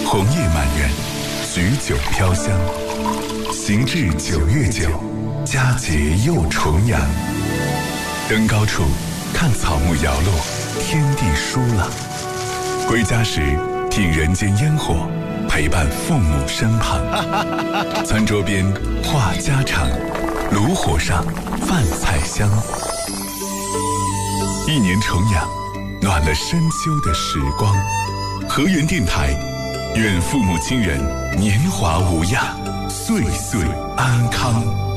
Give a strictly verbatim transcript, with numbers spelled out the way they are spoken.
红叶满园，举酒飘香。行至九月九，佳节又重阳。登高处，看草木摇落，天地舒朗。归家时，听人间烟火，陪伴父母身旁。餐桌边话家常，炉火上饭菜香。一年重阳，暖了深秋的时光。河源电台，愿父母亲人年华无恙，岁岁安康。